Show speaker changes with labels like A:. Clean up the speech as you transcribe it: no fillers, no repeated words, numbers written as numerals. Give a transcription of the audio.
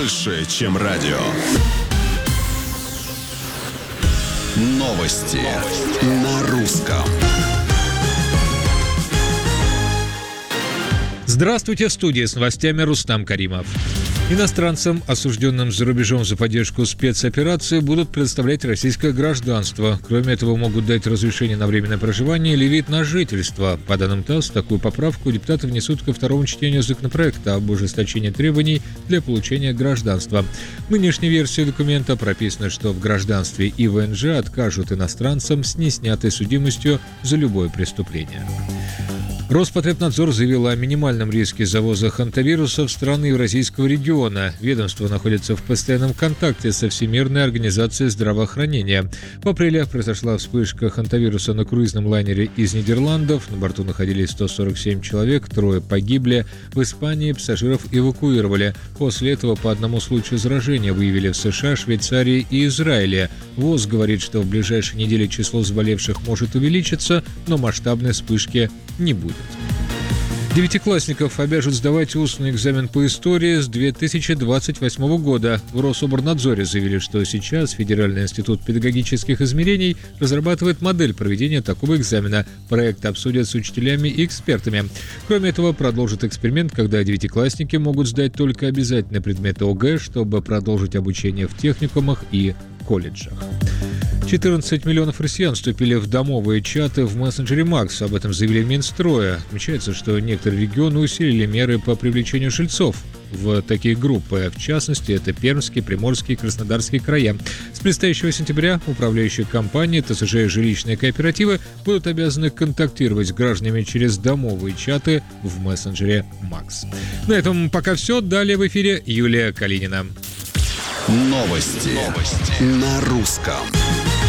A: больше, чем радио. Новости на русском.
B: Здравствуйте, в студии с новостями Рустам Каримов. Иностранцам, осужденным за рубежом за поддержку спецоперации, будут предоставлять российское гражданство. Кроме этого, могут дать разрешение на временное проживание или вид на жительство. По данным ТАСС, такую поправку депутаты внесут ко второму чтению законопроекта об ужесточении требований для получения гражданства. В нынешней версии документа прописано, что в гражданстве и ВНЖ откажут иностранцам с неснятой судимостью за любое преступление. Роспотребнадзор заявил о минимальном риске завоза хантавируса в страны Евразийского региона. Ведомство находится в постоянном контакте со Всемирной организацией здравоохранения. В апреле произошла вспышка хантавируса на круизном лайнере из Нидерландов. На борту находились 147 человек, 3 погибли. В Испании пассажиров эвакуировали. После этого по одному случаю заражения выявили в США, Швейцарии и Израиле. ВОЗ говорит, что в ближайшие недели число заболевших может увеличиться, но масштабной вспышки не будет. Девятиклассников обяжут сдавать устный экзамен по истории с 2028 года. В Рособорнадзоре заявили, что сейчас Федеральный институт педагогических измерений разрабатывает модель проведения такого экзамена. Проект обсудят с учителями и экспертами. Кроме этого, продолжат эксперимент, когда девятиклассники могут сдать только обязательные предметы ОГЭ, чтобы продолжить обучение в техникумах и колледжах. 14 миллионов россиян вступили в домовые чаты в мессенджере Макс. Об этом заявили Минстроя. Отмечается, что некоторые регионы усилили меры по привлечению жильцов в такие группы. В частности, это Пермский, Приморский и Краснодарский края. С предстоящего сентября управляющие компании, ТСЖ и жилищные кооперативы будут обязаны контактировать с гражданами через домовые чаты в мессенджере Макс. На этом пока все. Далее в эфире Юлия Калинина.
A: Новости на русском.